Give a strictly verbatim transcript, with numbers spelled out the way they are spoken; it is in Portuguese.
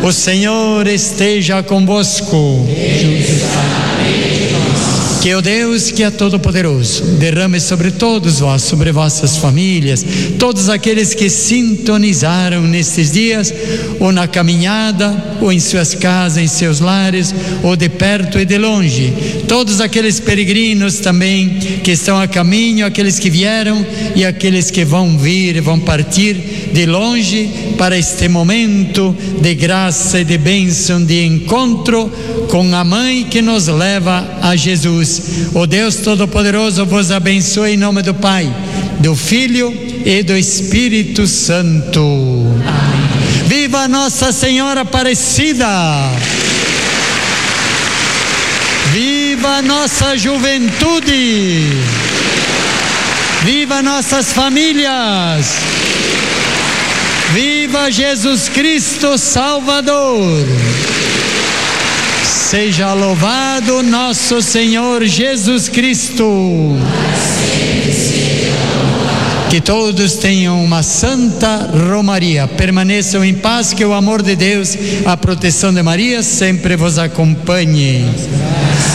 O Senhor esteja convosco. Que o Deus que é todo-poderoso derrame sobre todos vós, sobre vossas famílias, todos aqueles que sintonizaram nestes dias, ou na caminhada, ou em suas casas, em seus lares, ou de perto e de longe, todos aqueles peregrinos também que estão a caminho, aqueles que vieram e aqueles que vão vir, vão partir de longe para este momento de graça e de bênção, de encontro com a Mãe que nos leva a Jesus. O Deus Todo-Poderoso vos abençoe em nome do Pai, do Filho e do Espírito Santo. Amém. Viva Nossa Senhora Aparecida! Viva nossa juventude! Viva nossas famílias! Viva Jesus Cristo Salvador! Seja louvado nosso Senhor Jesus Cristo. Que todos tenham uma santa romaria. Permaneçam em paz, que o amor de Deus, a proteção de Maria sempre vos acompanhe.